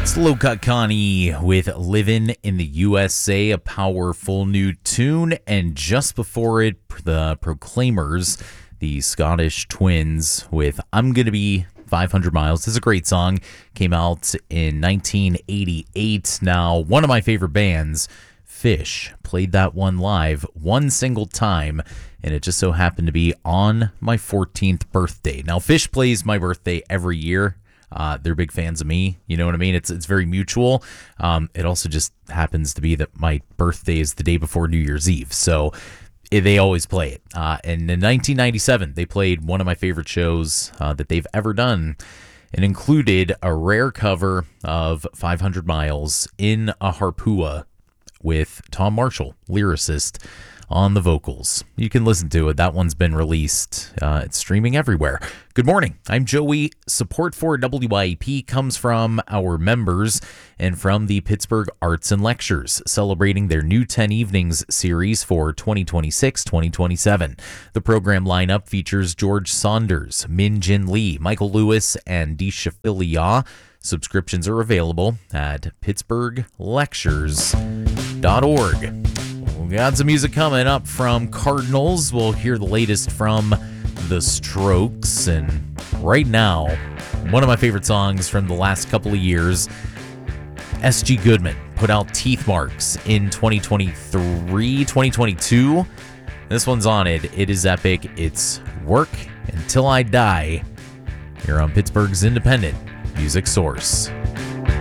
Low Cut Connie with Livin' in the USA, a powerful new tune. And just before it, the Proclaimers, the Scottish twins, with I'm Gonna Be 500 Miles. This is a great song. Came out in 1988. Now, one of my favorite bands, Fish, played that one live one single time, and it just so happened to be on my 14th birthday. Now, Fish plays my birthday every year. They're big fans of me. You know what I mean? It's very mutual. It also just happens to be that my birthday is the day before New Year's Eve. So they always play it. And in 1997, they played one of my favorite shows that they've ever done. It included a rare cover of 500 Miles in a harpua with Tom Marshall, lyricist, on the vocals. You can listen to it. That one's been released. It's streaming everywhere. Good morning. I'm Joey. Support for WYEP comes from our members and from the Pittsburgh Arts and Lectures, celebrating their new 10 Evenings series for 2026-2027. The program lineup features George Saunders, Min Jin Lee, Michael Lewis, and Disha Philia. Subscriptions are available at pittsburghlectures.org. We got some music coming up from Cardinals. We'll hear the latest from The Strokes. And right now, one of my favorite songs from the last couple of years, S.G. Goodman put out Teeth Marks in 2023, 2022. This one's on it. It is epic. It's Work Until I Die here on Pittsburgh's independent music source.